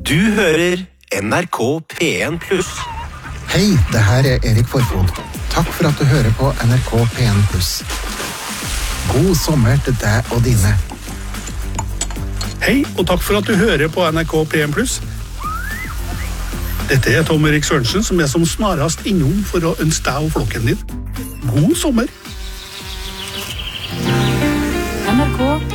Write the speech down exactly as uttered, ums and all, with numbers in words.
Du hører N R K P en pluss. Hei, det her er Erik Forfod. Takk for at du hører på N R K P en pluss. God sommer til deg og dine. Hei, og takk for at du hører på N R K P en pluss. Dette er Tom Erik Sørensen, som er som snarast innom for å ønske deg og flokken din. God sommer! N R K